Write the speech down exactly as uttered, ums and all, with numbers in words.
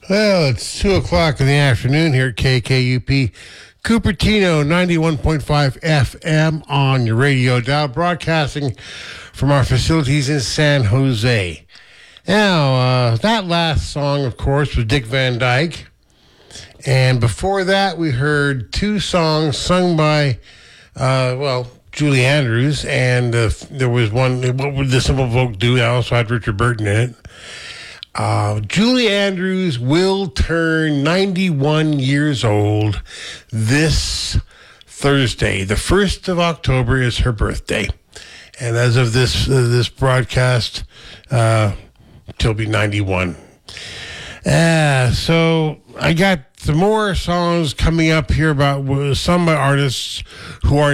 Well, it's two o'clock in the afternoon here at K K U P, Cupertino, ninety-one point five F M on your radio dial, broadcasting from our facilities in San Jose. Now, uh, that last song, of course, was Dick Van Dyke. And before that, we heard two songs sung by, uh, well, Julie Andrews. And uh, there was one, What Would the Simple Folk Do? That also had Richard Burton in it. Uh, Julie Andrews will turn ninety-one years old this Thursday. The first of October is her birthday. And as of this uh, this broadcast, uh, she'll be ninety-one. Uh, so I got some more songs coming up here about some artists who are